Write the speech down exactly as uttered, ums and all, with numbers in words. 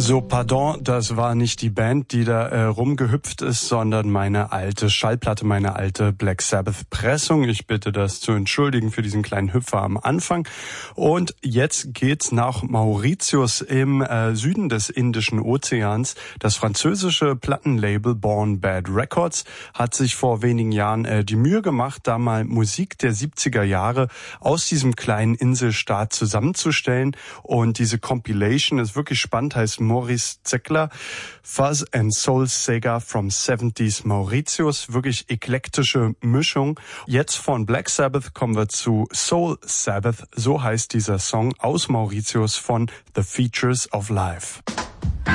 So, pardon, das war nicht die Band, die da äh, rumgehüpft ist, sondern meine alte Schallplatte, meine alte Black Sabbath Pressung. Ich bitte das zu entschuldigen für diesen kleinen Hüpfer am Anfang. Und jetzt geht's nach Mauritius im äh, Süden des Indischen Ozeans. Das französische Plattenlabel Born Bad Records hat sich vor wenigen Jahren äh, die Mühe gemacht, da mal Musik der siebziger Jahre aus diesem kleinen Inselstaat zusammenzustellen. Und diese Compilation ist wirklich spannend, heißt Maurice Zeckler, Fuzz and Soul Saga from seventies Mauritius. Wirklich eklektische Mischung. Jetzt von Black Sabbath kommen wir zu Soul Sabbath. So heißt dieser Song aus Mauritius von The Features of Life.